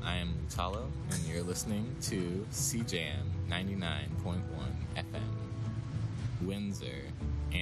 I am Lutalo, and you're listening to CJM 99.1 FM, Windsor,